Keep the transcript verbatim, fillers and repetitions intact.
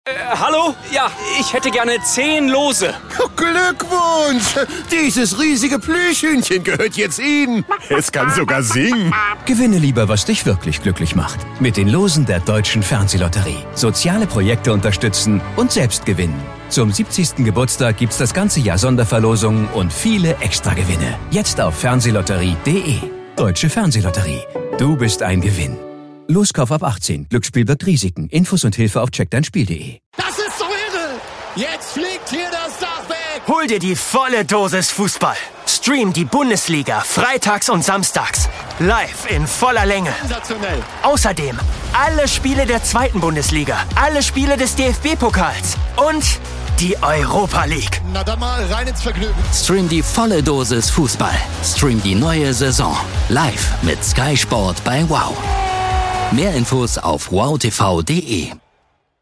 Äh, hallo? Ja, ich hätte gerne zehn Lose. Glückwunsch! Dieses riesige Plüschhühnchen gehört jetzt Ihnen. Es kann sogar singen. Gewinne lieber, was dich wirklich glücklich macht. Mit den Losen der Deutschen Fernsehlotterie. Soziale Projekte unterstützen und selbst gewinnen. Zum siebzigsten Geburtstag gibt's das ganze Jahr Sonderverlosungen und viele Extragewinne. Jetzt auf fernsehlotterie punkt de. Deutsche Fernsehlotterie. Du bist ein Gewinn. Loskauf ab achtzehn. Glücksspiel birgt Risiken. Infos und Hilfe auf check dein spiel punkt de. Das ist so irre! Jetzt fliegt hier das Dach weg! Hol dir die volle Dosis Fußball. Stream die Bundesliga freitags und samstags. Live in voller Länge. Sensationell. Außerdem alle Spiele der zweiten Bundesliga, alle Spiele des D F B-Pokals und die Europa League. Na dann mal rein ins Vergnügen. Stream die volle Dosis Fußball. Stream die neue Saison. Live mit Sky Sport bei Wow. Mehr Infos auf wow t v punkt de.